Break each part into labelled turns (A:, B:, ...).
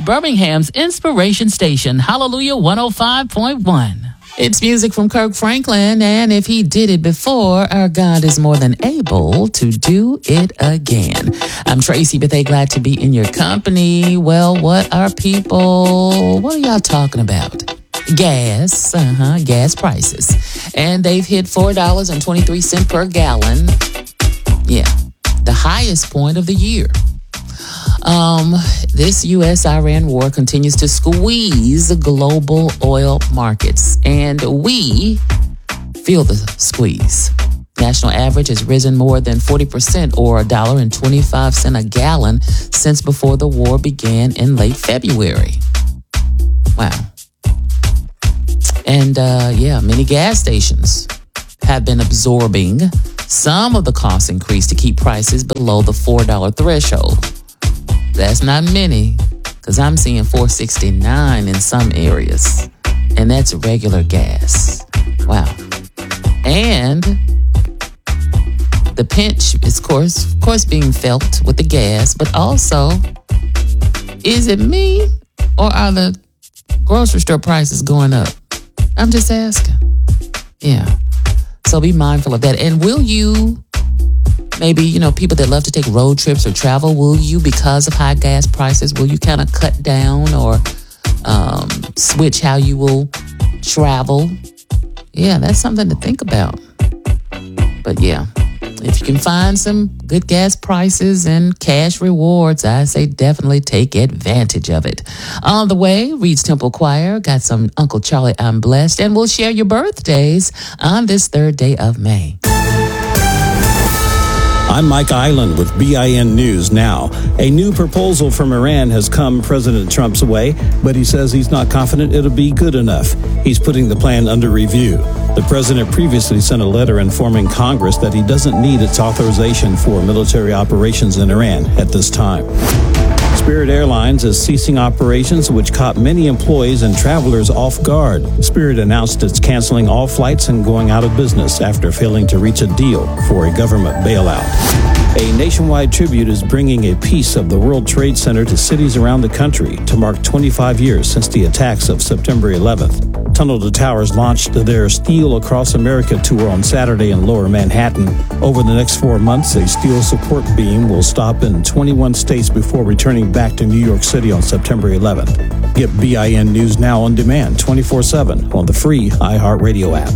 A: Birmingham's Inspiration Station, Hallelujah 105.1. It's music from Kirk Franklin, and if he did it before, our God is more than able to do it again. I'm Tracy Bethea, glad to be in your company. Well, what are y'all talking about? Gas prices. And they've hit $4.23 per gallon. Yeah, the highest point of the year. This U.S.-Iran war continues to squeeze global oil markets, and we feel the squeeze. National average has risen more than 40%, or $1.25 a gallon, since before the war began in late February. Wow. And many gas stations have been absorbing some of the cost increase to keep prices below the $4 threshold. That's not many, because I'm seeing $4.69 in some areas, and that's regular gas. Wow. And the pinch is, of course, being felt with the gas, but also, is it me, or are the grocery store prices going up? I'm just asking. Yeah. So be mindful of that. And will you, maybe, people that love to take road trips or travel, will you, because of high gas prices, will you kind of cut down or switch how you will travel? Yeah, that's something to think about. But yeah, if you can find some good gas prices and cash rewards, I say definitely take advantage of it. On the way, Reed's Temple Choir got some Uncle Charlie, I'm Blessed, and we'll share your birthdays on this third day of May.
B: I'm Mike Island with BIN News Now. A new proposal from Iran has come President Trump's way, but he says he's not confident it'll be good enough. He's putting the plan under review. The president previously sent a letter informing Congress that he doesn't need its authorization for military operations in Iran at this time. Spirit Airlines is ceasing operations, which caught many employees and travelers off guard. Spirit announced it's canceling all flights and going out of business after failing to reach a deal for a government bailout. A nationwide tribute is bringing a piece of the World Trade Center to cities around the country to mark 25 years since the attacks of September 11th. Tunnel to Towers launched their Steel Across America tour on Saturday in Lower Manhattan. Over the next 4 months, a steel support beam will stop in 21 states before returning back to New York City on September 11th. Get BIN News Now on demand 24/7 on the free iHeartRadio app.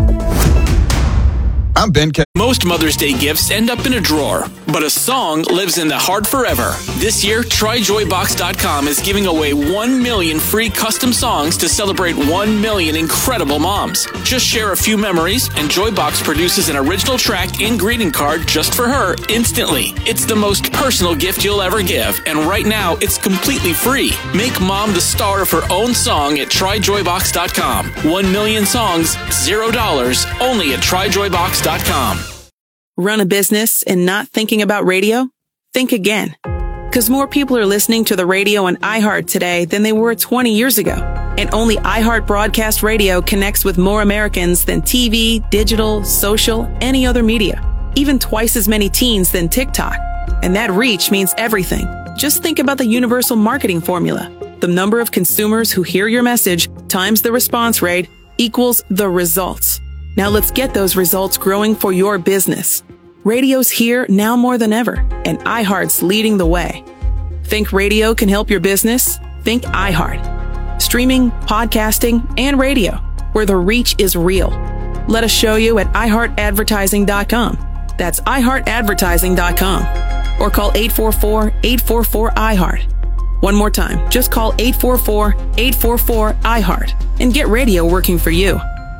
C: I'm Ben K.
D: Most Mother's Day gifts end up in a drawer, but a song lives in the heart forever. This year, TryJoyBox.com is giving away 1 million free custom songs to celebrate 1 million incredible moms. Just share a few memories, and Joybox produces an original track and greeting card just for her instantly. It's the most personal gift you'll ever give, and right now, it's completely free. Make mom the star of her own song at TryJoyBox.com. 1 million songs, $0, only at TryJoyBox.com.
E: Run a business and not thinking about radio? Think again. Because more people are listening to the radio on iHeart today than they were 20 years ago. And only iHeart Broadcast Radio connects with more Americans than TV, digital, social, any other media. Even twice as many teens than TikTok. And that reach means everything. Just think about the universal marketing formula. The number of consumers who hear your message times the response rate equals the results. Now let's get those results growing for your business. Radio's here now more than ever, and iHeart's leading the way. Think radio can help your business? Think iHeart. Streaming, podcasting, and radio, where the reach is real. Let us show you at iHeartAdvertising.com. That's iHeartAdvertising.com. Or call 844-844-iHeart. One more time, just call 844-844-iHeart and get radio working for you.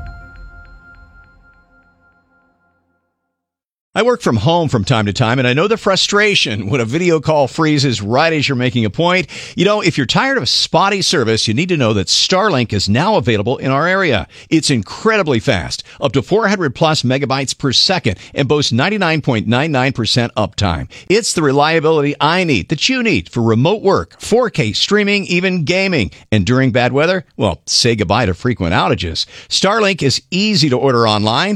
F: I work from home from time to time, and I know the frustration when a video call freezes right as you're making a point. You know, if you're tired of spotty service, you need to know that Starlink is now available in our area. It's incredibly fast, up to 400 plus megabytes per second, and boasts 99.99% uptime. It's the reliability I need, that you need, for remote work, 4K streaming, even gaming. And during bad weather, well, say goodbye to frequent outages. Starlink is easy to order online.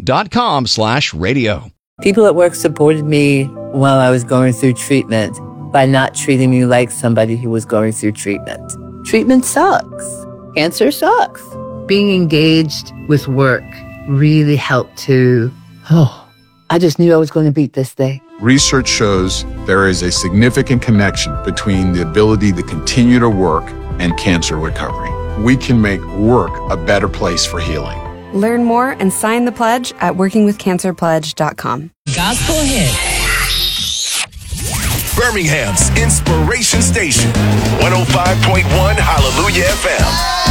F: Starlink.com/radio.
G: People at work supported me while I was going through treatment.
C: by not treating me like somebody who was going through treatment. Treatment sucks. Cancer sucks. Being engaged with work really helped to, I just knew I was going to beat this thing.
G: Research shows there is a significant connection between the ability to continue to work and cancer recovery. We can make work a better place for healing.
H: Learn more and sign the pledge at workingwithcancerpledge.com.
I: Gospel hit.
J: Birmingham's Inspiration Station, 105.1 Hallelujah FM.